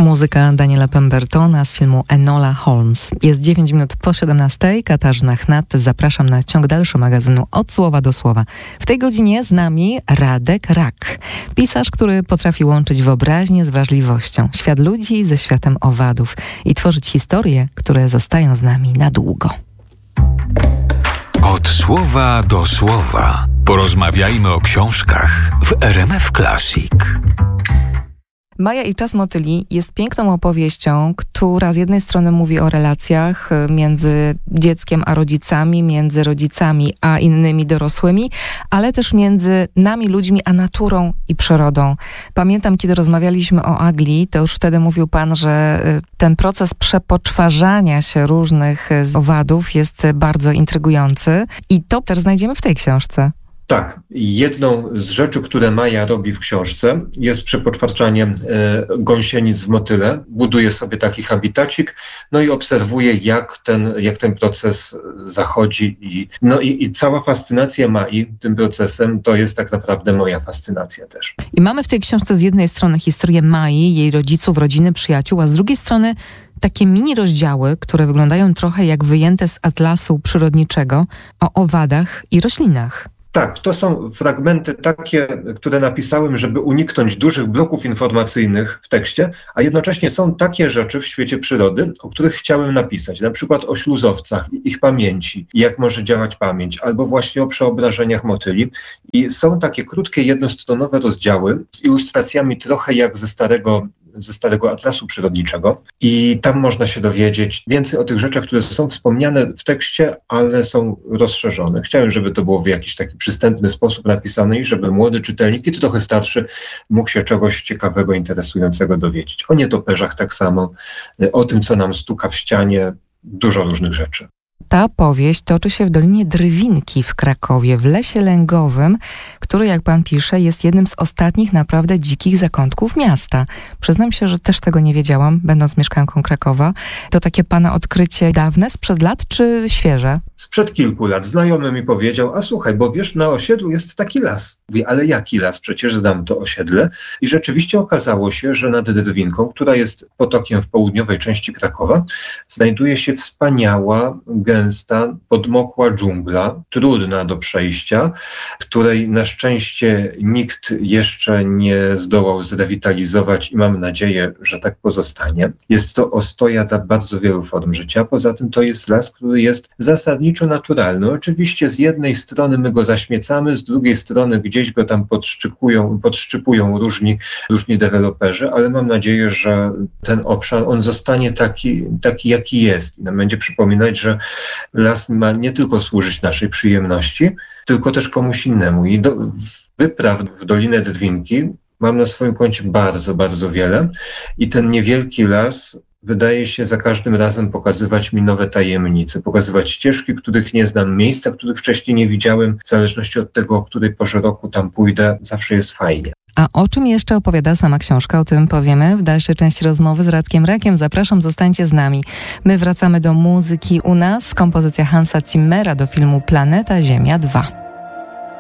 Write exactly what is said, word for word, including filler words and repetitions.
Muzyka Daniela Pembertona z filmu Enola Holmes. Jest dziewięć minut po siedemnastej. Katarzyna Chnat. Zapraszam na ciąg dalszy magazynu Od słowa do słowa. W tej godzinie z nami Radek Rak. Pisarz, który potrafi łączyć wyobraźnię z wrażliwością. Świat ludzi ze światem owadów. I tworzyć historie, które zostają z nami na długo. Od słowa do słowa. Porozmawiajmy o książkach w R M F Classic. Maja i czas motyli jest piękną opowieścią, która z jednej strony mówi o relacjach między dzieckiem a rodzicami, między rodzicami a innymi dorosłymi, ale też między nami ludźmi a naturą i przyrodą. Pamiętam, kiedy rozmawialiśmy o Agli, to już wtedy mówił pan, że ten proces przepoczwarzania się różnych owadów jest bardzo intrygujący i to też znajdziemy w tej książce. Tak, jedną z rzeczy, które Maja robi w książce, jest przepoczwarczanie e, gąsienic w motyle. Buduje sobie taki habitacik, no i obserwuje, jak ten, jak ten proces zachodzi. I, no i, i cała fascynacja Mai tym procesem to jest tak naprawdę moja fascynacja też. I mamy w tej książce z jednej strony historię Mai, jej rodziców, rodziny, przyjaciół, a z drugiej strony takie mini rozdziały, które wyglądają trochę jak wyjęte z atlasu przyrodniczego o owadach i roślinach. Tak, to są fragmenty takie, które napisałem, żeby uniknąć dużych bloków informacyjnych w tekście, a jednocześnie są takie rzeczy w świecie przyrody, o których chciałem napisać, na przykład o śluzowcach i ich pamięci, jak może działać pamięć, albo właśnie o przeobrażeniach motyli. I są takie krótkie, jednostronowe rozdziały z ilustracjami trochę jak ze starego ze starego atlasu przyrodniczego i tam można się dowiedzieć więcej o tych rzeczach, które są wspomniane w tekście, ale są rozszerzone. Chciałem, żeby to było w jakiś taki przystępny sposób napisane i żeby młody czytelnik i trochę starszy mógł się czegoś ciekawego, interesującego dowiedzieć. O nietoperzach tak samo, o tym, co nam stuka w ścianie, dużo różnych rzeczy. Ta powieść toczy się w Dolinie Drwinki w Krakowie, w Lesie Lęgowym, który, jak pan pisze, jest jednym z ostatnich naprawdę dzikich zakątków miasta. Przyznam się, że też tego nie wiedziałam, będąc mieszkanką Krakowa. To takie pana odkrycie dawne, sprzed lat, czy świeże? Sprzed kilku lat. Znajomy mi powiedział, a słuchaj, bo wiesz, na osiedlu jest taki las. Mówię, ale jaki las? Przecież znam to osiedle. I rzeczywiście okazało się, że nad Drwinką, która jest potokiem w południowej części Krakowa, znajduje się wspaniała, gęsta, podmokła dżungla, trudna do przejścia, której na szczęście nikt jeszcze nie zdołał zrewitalizować i mam nadzieję, że tak pozostanie. Jest to ostoja dla bardzo wielu form życia. Poza tym to jest las, który jest zasadniczo naturalny. Oczywiście z jednej strony my go zaśmiecamy, z drugiej strony gdzieś go tam podszczypują, podszczypują różni, różni deweloperzy, ale mam nadzieję, że ten obszar, on zostanie taki, taki jaki jest i nam będzie przypominać, że las ma nie tylko służyć naszej przyjemności, tylko też komuś innemu. I do, wypraw w Dolinę Drwinki mam na swoim koncie bardzo, bardzo wiele i ten niewielki las wydaje się za każdym razem pokazywać mi nowe tajemnice, pokazywać ścieżki, których nie znam, miejsca, których wcześniej nie widziałem. W zależności od tego, o której porze roku tam pójdę, zawsze jest fajnie. A o czym jeszcze opowiada sama książka? O tym powiemy w dalszej części rozmowy z Radkiem Rakiem. Zapraszam, zostańcie z nami. My wracamy do muzyki u nas. Kompozycja Hansa Zimmera do filmu Planeta Ziemia dwa.